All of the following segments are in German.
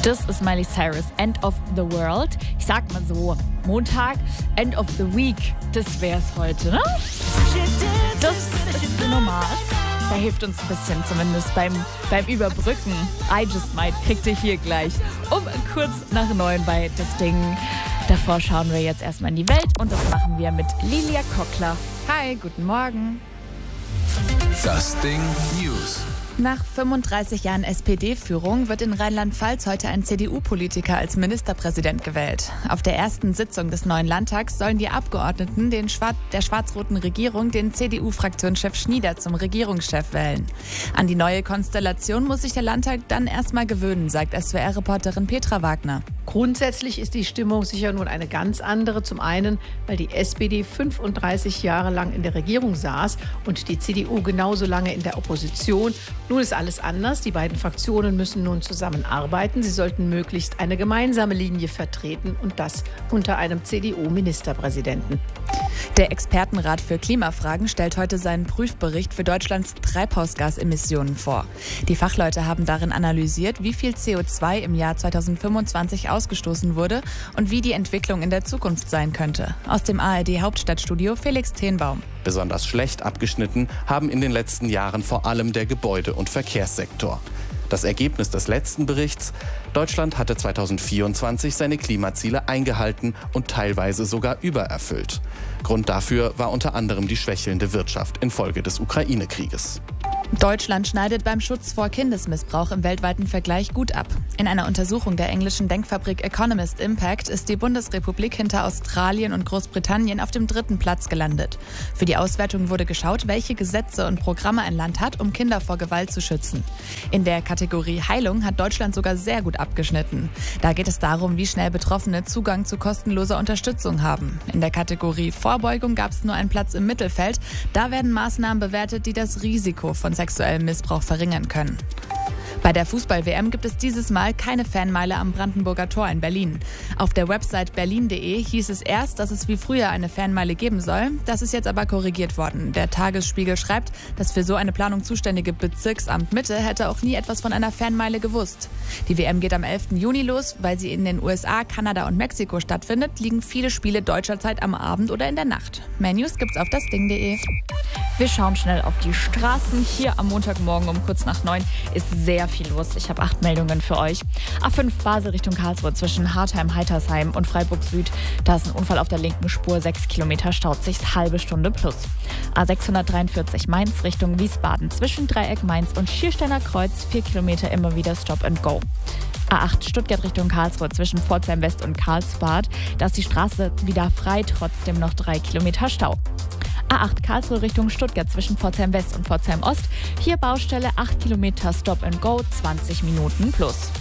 Das ist Miley Cyrus, End of the World. Ich sag mal so, Montag, End of the Week, das wär's heute, ne? Das ist normal. Da hilft uns ein bisschen zumindest beim Überbrücken. I Just Might kriegt ihr hier gleich um kurz nach 9 bei Das Ding. Davor schauen wir jetzt erstmal in die Welt und das machen wir mit Lilia Kockler. Hi, guten Morgen. Das Ding News. Nach 35 Jahren SPD-Führung wird in Rheinland-Pfalz heute ein CDU-Politiker als Ministerpräsident gewählt. Auf der ersten Sitzung des neuen Landtags sollen die Abgeordneten der schwarz-roten Regierung den CDU-Fraktionschef Schnieder zum Regierungschef wählen. An die neue Konstellation muss sich der Landtag dann erstmal gewöhnen, sagt SWR-Reporterin Petra Wagner. Grundsätzlich ist die Stimmung sicher nun eine ganz andere. Zum einen, weil die SPD 35 Jahre lang in der Regierung saß und die CDU genauso lange in der Opposition. Nun ist alles anders. Die beiden Fraktionen müssen nun zusammenarbeiten. Sie sollten möglichst eine gemeinsame Linie vertreten und das unter einem CDU-Ministerpräsidenten. Der Expertenrat für Klimafragen stellt heute seinen Prüfbericht für Deutschlands Treibhausgasemissionen vor. Die Fachleute haben darin analysiert, wie viel CO2 im Jahr 2025 ausgestoßen wurde und wie die Entwicklung in der Zukunft sein könnte. Aus dem ARD-Hauptstadtstudio Felix Tenbaum. Besonders schlecht abgeschnitten haben in den letzten Jahren vor allem der Gebäude- und Verkehrssektor. Das Ergebnis des letzten Berichts: Deutschland hatte 2024 seine Klimaziele eingehalten und teilweise sogar übererfüllt. Grund dafür war unter anderem die schwächelnde Wirtschaft infolge des Ukraine-Krieges. Deutschland schneidet beim Schutz vor Kindesmissbrauch im weltweiten Vergleich gut ab. In einer Untersuchung der englischen Denkfabrik Economist Impact ist die Bundesrepublik hinter Australien und Großbritannien auf dem 3. Platz gelandet. Für die Auswertung wurde geschaut, welche Gesetze und Programme ein Land hat, um Kinder vor Gewalt zu schützen. In der Kategorie Heilung hat Deutschland sogar sehr gut abgeschnitten. Da geht es darum, wie schnell Betroffene Zugang zu kostenloser Unterstützung haben. In der Kategorie Vorbeugung gab es nur einen Platz im Mittelfeld. Da werden Maßnahmen bewertet, die das Risiko von sexuellem Missbrauch verringern können. Bei der Fußball-WM gibt es dieses Mal keine Fanmeile am Brandenburger Tor in Berlin. Auf der Website berlin.de hieß es erst, dass es wie früher eine Fanmeile geben soll. Das ist jetzt aber korrigiert worden. Der Tagesspiegel schreibt, das für so eine Planung zuständige Bezirksamt Mitte hätte auch nie etwas von einer Fanmeile gewusst. Die WM geht am 11. Juni los. Weil sie in den USA, Kanada und Mexiko stattfindet, liegen viele Spiele deutscher Zeit am Abend oder in der Nacht. Mehr News gibt's auf dasding.de. Wir schauen schnell auf die Straßen. Hier am Montagmorgen um kurz nach 9 ist sehr viel los. Ich habe 8 Meldungen für euch. A5 Basel Richtung Karlsruhe zwischen Hartheim, Heitersheim und Freiburg Süd. Da ist ein Unfall auf der linken Spur. 6 Kilometer staut sich, halbe Stunde plus. A643 Mainz Richtung Wiesbaden zwischen Dreieck Mainz und Schiersteiner Kreuz. 4 Kilometer immer wieder Stop and Go. A8 Stuttgart Richtung Karlsruhe zwischen Pforzheim West und Karlsbad. Da ist die Straße wieder frei, trotzdem noch 3 Kilometer Stau. A8 Karlsruhe Richtung Stuttgart zwischen Pforzheim West und Pforzheim Ost. Hier Baustelle, 8 Kilometer Stop and Go, 20 Minuten plus.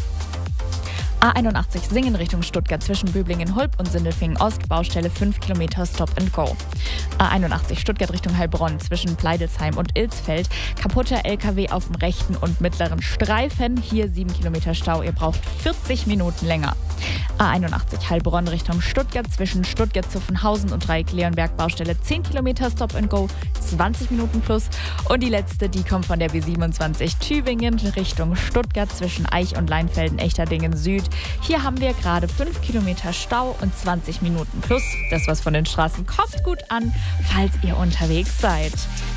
A81 Singen Richtung Stuttgart zwischen Böblingen-Hulb und Sindelfingen Ost. Baustelle, 5 Kilometer Stop and Go. A81 Stuttgart Richtung Heilbronn zwischen Pleidelsheim und Ilsfeld. Kaputter LKW auf dem rechten und mittleren Streifen. Hier 7 Kilometer Stau. Ihr braucht 40 Minuten länger. A81 Heilbronn Richtung Stuttgart zwischen Stuttgart-Zuffenhausen und Dreieck-Leonberg. Baustelle 10 Kilometer Stop and Go, 20 Minuten plus. Und die letzte, die kommt von der B27 Tübingen Richtung Stuttgart zwischen Eich und Leinfelden-Echterdingen Süd. Hier haben wir gerade 5 Kilometer Stau und 20 Minuten plus. Das, was von den Straßen kommt, gut an, falls ihr unterwegs seid.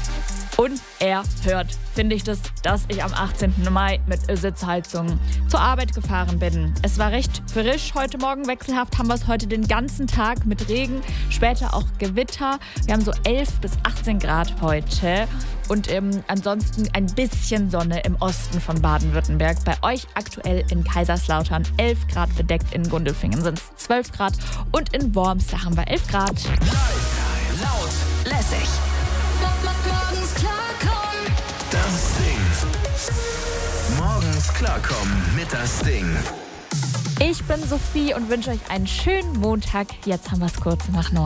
Unerhört finde ich das, dass ich am 18. Mai mit Sitzheizung zur Arbeit gefahren bin. Es war recht frisch heute Morgen, wechselhaft haben wir es heute den ganzen Tag mit Regen, später auch Gewitter. Wir haben so 11 bis 18 Grad heute und ansonsten ein bisschen Sonne im Osten von Baden-Württemberg. Bei euch aktuell in Kaiserslautern 11 Grad bedeckt, in Gundelfingen sind es 12 Grad und in Worms, da haben wir 11 Grad. Laut, lässig. Morgens klarkommen. Das Ding. Morgens klarkommen mit Das Ding. Ich bin Sophie und wünsche euch einen schönen Montag. Jetzt haben wir es kurz nach 9.